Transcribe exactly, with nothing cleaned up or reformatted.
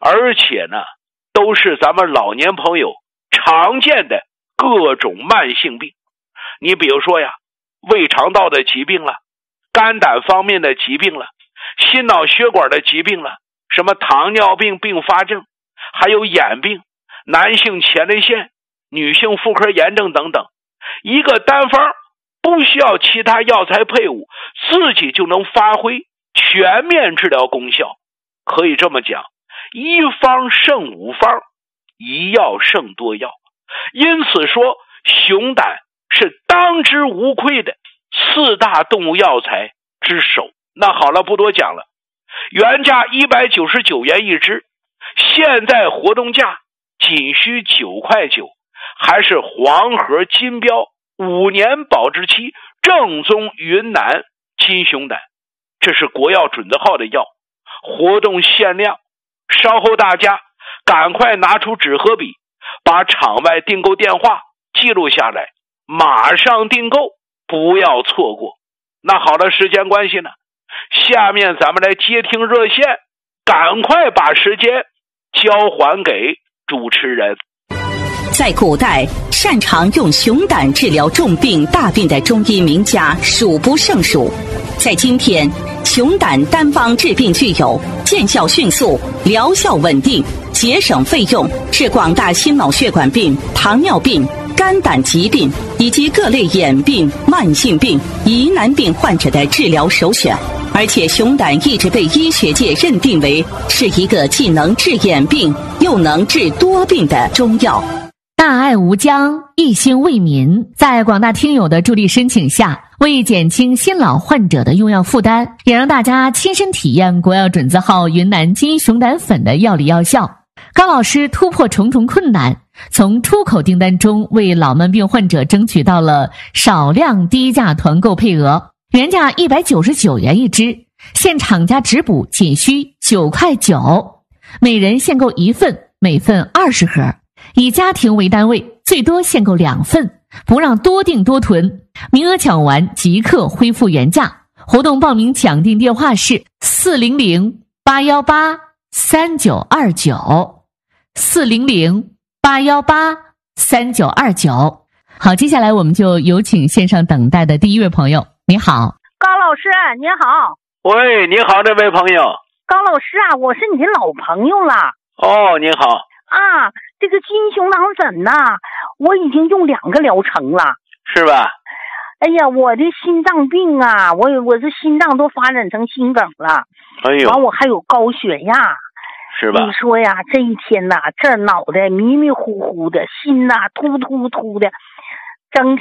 而且呢，都是咱们老年朋友常见的各种慢性病。你比如说呀，胃肠道的疾病了，肝胆方面的疾病了，心脑血管的疾病了，什么糖尿病并发症，还有眼病、男性前列腺、女性妇科炎症等等。一个单方不需要其他药材配伍，自己就能发挥全面治疗功效。可以这么讲，一方胜五方，一药胜多药。因此说，熊胆是当之无愧的四大动物药材之首。那好了，不多讲了。原价一百九十九元一支，现在活动价仅需九块九，还是黄河金标五年保质期正宗云南金熊胆，这是国药准字号的药，活动限量。稍后大家赶快拿出纸和笔，把场外订购电话记录下来，马上订购，不要错过。那好了，时间关系呢，下面咱们来接听热线，赶快把时间交还给主持人。 在古代，擅长用熊胆治疗重病大病的中医名家数不胜数。在今天，熊胆单方治病具有见效迅速、疗效稳定、节省费用，是广大心脑血管病、糖尿病、肝胆疾病以及各类眼病、慢性病、疑难病患者的治疗首选。而且熊胆一直被医学界认定为是一个既能治眼病又能治多病的中药。 大爱无疆，一心为民，在广大听友的助力申请下，为减轻新老患者的用药负担，也让大家亲身体验国药准字号云南金熊胆粉的药理药效。高老师突破重重困难，从出口订单中为老慢病患者争取到了少量低价团购配额，原价一百九十九元一支，现厂家直补仅需九块九，每人限购一份，每份二十盒，以家庭为单位，最多限购两份，不让多订多囤，名额抢完即刻恢复原价。活动报名抢订电话是四零零八一八三九二九，四零零八一八三九二九。好，接下来我们就有请线上等待的第一位朋友。你好， 高老师您好。 喂，你好，这位朋友。 高老师啊，我是你的老朋友了。 哦，您好。 啊，这个金熊胆粉呐、啊，我已经用两个疗程了。 是吧？ 哎呀，我的心脏病啊，我我这心脏都发展成心梗了。 哎呦， 完我还有高血压。 是吧？ 你说呀，这一天呐，这脑袋迷迷糊糊的，心呐突突突的，整天